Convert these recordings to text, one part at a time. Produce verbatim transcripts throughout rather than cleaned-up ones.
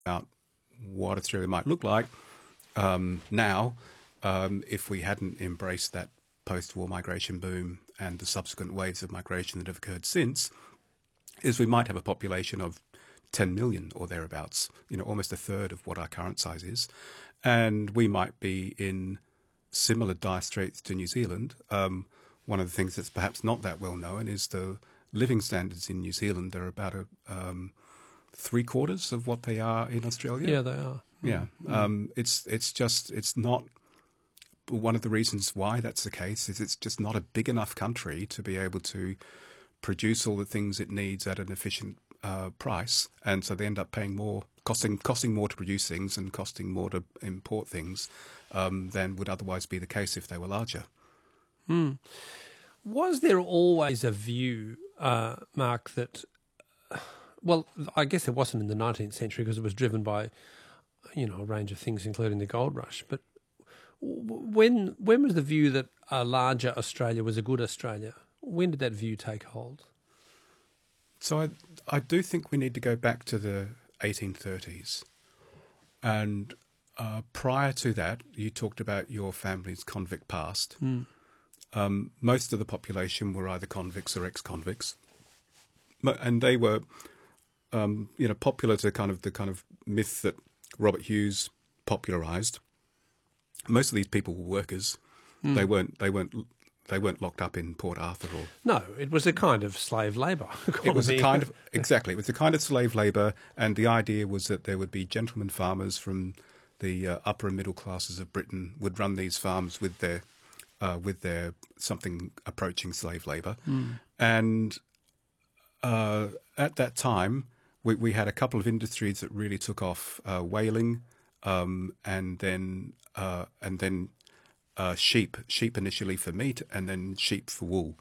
about what Australia might look like um, now um, if we hadn't embraced that post-war migration boom and the subsequent waves of migration that have occurred since, is we might have a population of ten million or thereabouts, you know, almost a third of what our current size is. And we might be in similar dire straits to New Zealand. Um, one of the things that's perhaps not that well known is the living standards in New Zealand. They're about a, um, three quarters of what they are in Australia. Yeah, they are. Yeah. Mm. Um, it's, it's just, it's not, one of the reasons why that's the case is it's just not a big enough country to be able to produce all the things it needs at an efficient uh, price, and so they end up paying more, costing costing more to produce things and costing more to import things um, than would otherwise be the case if they were larger. Mm. Was there always a view, uh, Mark, that, well, I guess it wasn't in the nineteenth century because it was driven by, you know, a range of things, including the gold rush, but when when was the view that a larger Australia was a good Australia? When did that view take hold? So I, I do think we need to go back to the eighteen thirties. And uh, prior to that, you talked about your family's convict past. Mm. Um, most of the population were either convicts or ex-convicts. And they were, um, you know, popular to kind of the kind of myth that Robert Hughes popularised. Most of these people were workers. Mm. They weren't. They weren't. They weren't locked up in Port Arthur or... No, it was a kind of slave labour. It was a kind of... Exactly. It was a kind of slave labour, and the idea was that there would be gentlemen farmers from the uh, upper and middle classes of Britain would run these farms with their, uh, with their something approaching slave labour. Mm. And uh, at that time, we, we had a couple of industries that really took off, uh, whaling um, and then uh, and then... Uh, sheep, sheep initially for meat and then sheep for wool.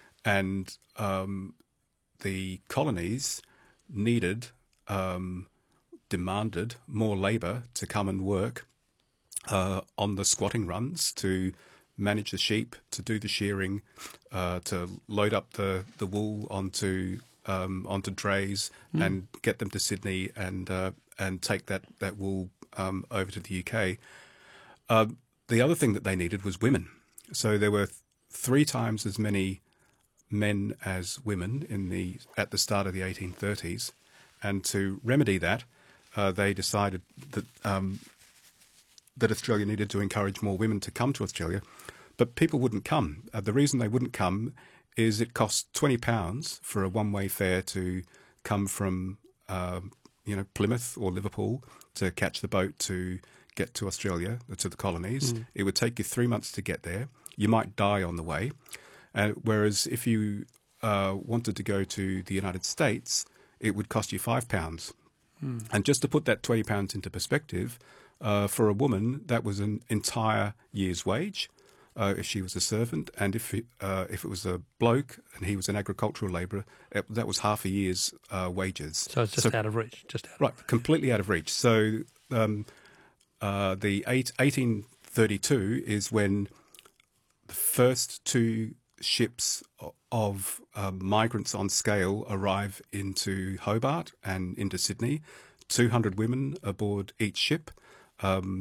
And um, the colonies needed, um, demanded more labour to come and work uh, on the squatting runs to manage the sheep, to do the shearing, uh, to load up the, the wool onto um, onto drays mm. and get them to Sydney and uh, and take that, that wool um, over to the U K. Uh, The other thing that they needed was women. So there were th- three times as many men as women in the at the start of the eighteen thirties. And to remedy that, uh, they decided that um, that Australia needed to encourage more women to come to Australia. But people wouldn't come. Uh, the reason they wouldn't come is it cost twenty pounds for a one-way fare to come from uh, you know Plymouth or Liverpool to catch the boat to get to Australia, to the colonies. Mm. It would take you three months to get there. You might die on the way. Uh, whereas if you uh, wanted to go to the United States, it would cost you five pounds. Mm. And just to put that twenty pounds into perspective, uh, for a woman, that was an entire year's wage uh, if she was a servant. And if it, uh, if it was a bloke and he was an agricultural labourer, that was half a year's uh, wages. So it's just so, out of reach. Just out right, of reach. Completely out of reach. So... Um, Uh, the eight, eighteen thirty-two is when the first two ships of uh, migrants on scale arrive into Hobart and into Sydney. two hundred women aboard each ship. Um,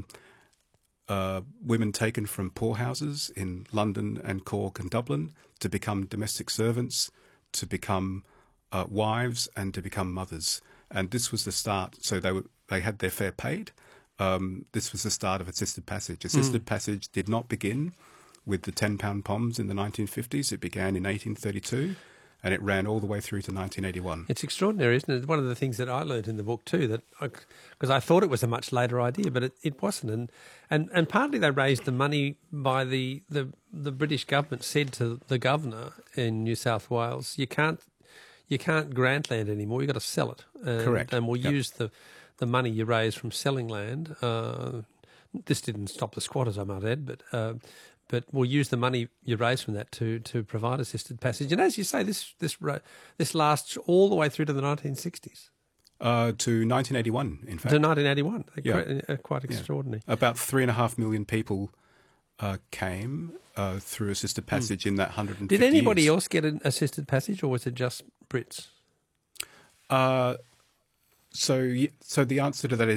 uh, women taken from poorhouses in London and Cork and Dublin to become domestic servants, to become uh, wives and to become mothers. And this was the start. So they were, they had their fare paid. Um, this was the start of assisted passage. Assisted mm. passage did not begin with the ten pound poms in the nineteen fifties. It began in eighteen thirty-two and it ran all the way through to nineteen eighty-one. It's extraordinary, isn't it? One of the things that I learned in the book too, that because I, I thought it was a much later idea, but it, it wasn't. And, and and partly they raised the money by the, the, the British government said to the governor in New South Wales, you can't, you can't grant land anymore, you've got to sell it. And, Correct. And we'll yep. use the... the money you raise from selling land. Uh, this didn't stop the squatters, I might add, but uh, but we'll use the money you raise from that to to provide assisted passage. And as you say, this this this lasts all the way through to the nineteen sixties. Uh, to nineteen eighty-one, in fact. To nineteen eighty-one. Yeah. Quite, quite extraordinary. Yeah. About three and a half million people uh, came uh, through assisted passage mm. in that one hundred fifty Did anybody years. else get an assisted passage, or was it just Brits? Uh So, y- so the answer to that is